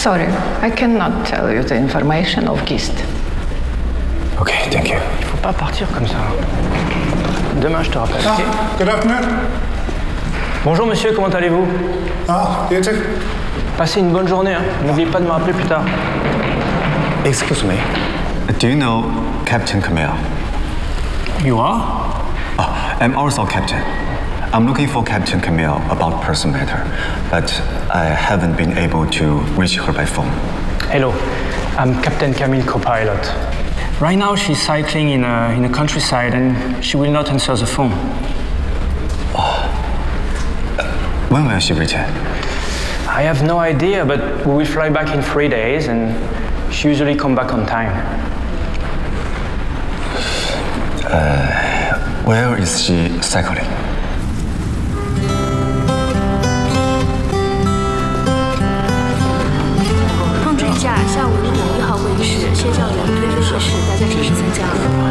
Sorry, I cannot tell you the information of Gist. Okay, thank you. Il faut pas partir comme ça. Demain, je te rappelle. Ah, Okay? good afternoon. Bonjour monsieur, comment allez-vous? Ah, you too. Passez une bonne journée. Hein. N'oubliez pas de me rappeler plus tard. Excuse me. Do you know Captain Camille? You are? Oh, I'm also Captain. I'm looking for Captain Camille about personal matter, but I haven't been able to reach her by phone. Hello, I'm Captain Camille, co-pilot. Right now she's cycling in the countryside and she will not answer the phone. When will she return? I have no idea, but we will fly back in 3 days and she usually come back on time. Where is she cycling? 空军下午5点1号会议室，谢教员对飞仪式，大家请示参加。